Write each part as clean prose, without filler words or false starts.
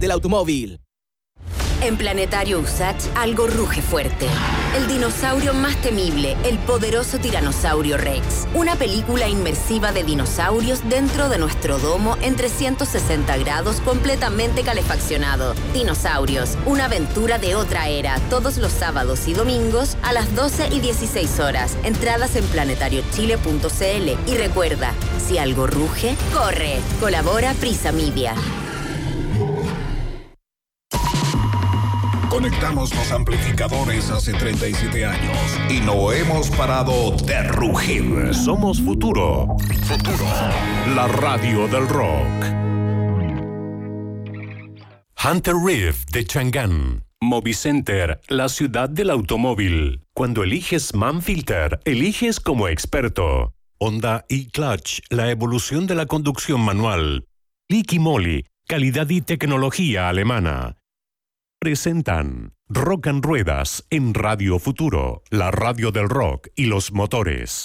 del automóvil. En Planetario USACH algo ruge fuerte. El dinosaurio más temible, el poderoso tiranosaurio Rex. Una película inmersiva de dinosaurios dentro de nuestro domo en 360 grados completamente calefaccionado. Dinosaurios, una aventura de otra era, todos los sábados y domingos a las 12 y 16 horas. Entradas en planetariochile.cl. Y recuerda, si algo ruge, corre. Colabora Prisa Media. Conectamos los amplificadores hace 37 años y no hemos parado de rugir. Somos Futuro. Futuro, la radio del rock. Hunter Reef de Chang'an. Movicenter, la ciudad del automóvil. Cuando eliges Manfilter, eliges como experto. Honda e-Clutch, la evolución de la conducción manual. Liqui Moly, calidad y tecnología alemana. Presentan Rock and Ruedas en Radio Futuro, la radio del rock y los motores.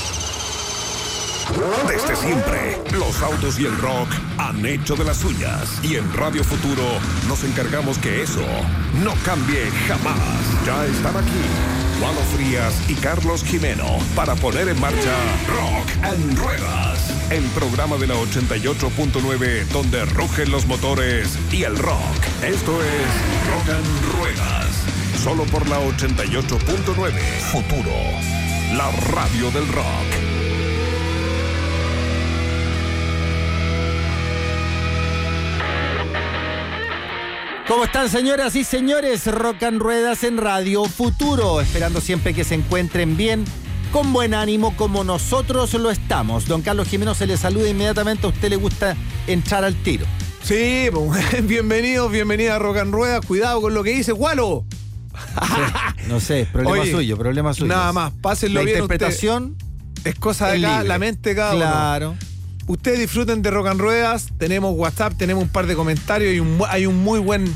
Desde siempre, los autos y el rock han hecho de las suyas. Y en Radio Futuro nos encargamos que eso no cambie jamás. Ya están aquí Walo Frías y Carlos Jimeno para poner en marcha Rock and Ruedas, el programa de la 88.9 donde rugen los motores y el rock. Esto es Rock and Ruedas, solo por la 88.9 Futuro, la radio del rock. ¿Cómo están, señoras y señores? Rock and Ruedas en Radio Futuro, esperando siempre que se encuentren bien, con buen ánimo, como nosotros lo estamos. Don Carlos Jimeno se le saluda inmediatamente. A usted le gusta entrar al tiro. Sí, bienvenida a Rock and Ruedas. Cuidado con lo que dice Walo. No sé, problema suyo. Nada más, pásenlo la bien. La interpretación es cosa de cada, la mente de cada uno. Claro. Ustedes disfruten de Rock and Ruedas. Tenemos WhatsApp, tenemos un par de comentarios y hay un muy buen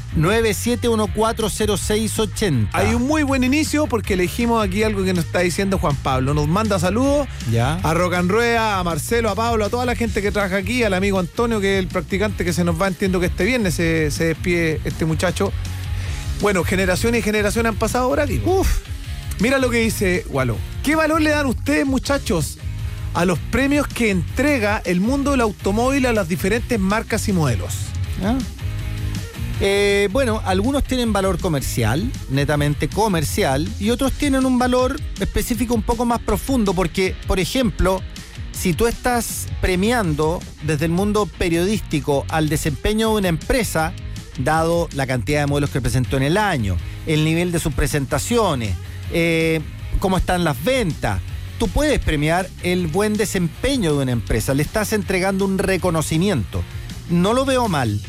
97140680. Hay un muy buen inicio porque elegimos aquí algo que nos está diciendo Juan Pablo. Nos manda saludos a Rock and Ruedas, a Marcelo, a Pablo, a toda la gente que trabaja aquí, al amigo Antonio, que es el practicante que se nos va. Entiendo que este viernes se despide este muchacho. Bueno, generaciones y generaciones han pasado ahora aquí. Mira lo que dice Walo. ¿Qué valor le dan ustedes, muchachos, a los premios que entrega el mundo del automóvil a las diferentes marcas y modelos? Bueno, algunos tienen valor comercial, netamente comercial, y otros tienen un valor específico un poco más profundo, porque, por ejemplo, si tú estás premiando desde el mundo periodístico al desempeño de una empresa, dado la cantidad de modelos que presentó en el año, el nivel de sus presentaciones, cómo están las ventas, tú puedes premiar el buen desempeño de una empresa. Le estás entregando un reconocimiento. No lo veo mal,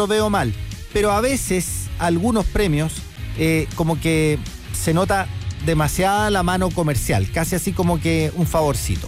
pero a veces algunos premios como que se nota demasiada la mano comercial, casi así como que un favorcito.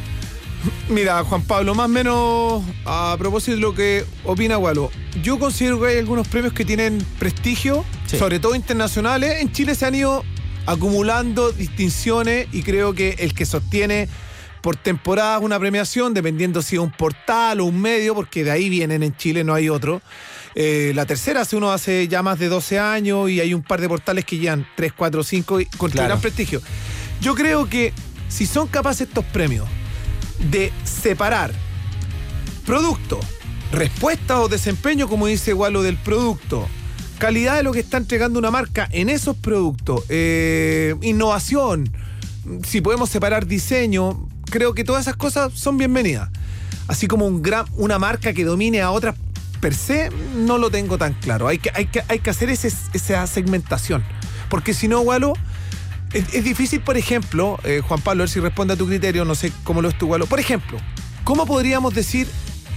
Mira, Juan Pablo, más o menos a propósito de lo que opina Walo, yo considero que hay algunos premios que tienen prestigio, sobre todo internacionales. En Chile se han ido acumulando distinciones y creo que el que sostiene por temporadas una premiación, dependiendo si es un portal o un medio, porque de ahí vienen en Chile, no hay otro. La tercera hace ya más de 12 años y hay un par de portales que llevan 3, 4, 5 con gran prestigio. Yo creo que si son capaces estos premios de separar producto, respuesta o desempeño, como dice Walo, del producto, calidad de lo que está entregando una marca en esos productos, innovación, si podemos separar diseño, creo que todas esas cosas son bienvenidas. Así como una marca que domine a otras per se, no lo tengo tan claro. Hay que hacer esa segmentación, porque si no, Walo, es difícil. Por ejemplo, Juan Pablo, a ver si responde a tu criterio, no sé cómo lo es tu, Walo. Por ejemplo, ¿cómo podríamos decir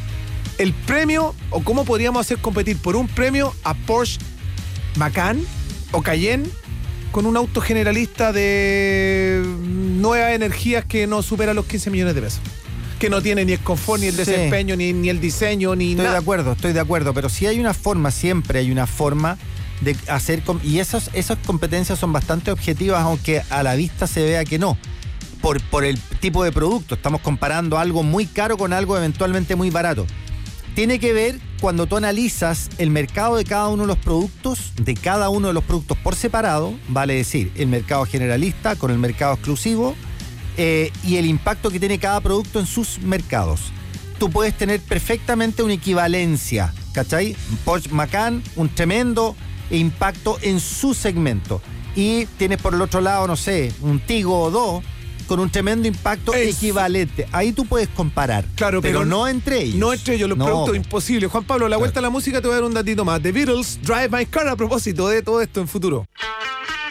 el premio, o cómo podríamos hacer competir por un premio a Porsche Macan o Cayenne con un auto generalista de nuevas energías que no supera los 15 millones de pesos? Que no tiene ni el confort, ni el desempeño, ni el diseño, ni nada. Estoy de acuerdo, pero si hay una forma, siempre hay una forma de hacer, y esas competencias son bastante objetivas, aunque a la vista se vea que no. Por el tipo de producto, estamos comparando algo muy caro con algo eventualmente muy barato. Tiene que ver cuando tú analizas el mercado de cada uno de los productos, por separado, vale decir, el mercado generalista con el mercado exclusivo, y el impacto que tiene cada producto en sus mercados. Tú puedes tener perfectamente una equivalencia, ¿cachai? Porsche Macan, un tremendo impacto en su segmento. Y tienes por el otro lado, no sé, un Tigo 2 con un tremendo impacto equivalente. Ahí tú puedes comparar, claro, pero no entre ellos. No entre ellos, los productos imposibles. Juan Pablo, a la vuelta a la música te voy a dar un datito más. The Beatles, Drive My Car, a propósito de todo esto en futuro.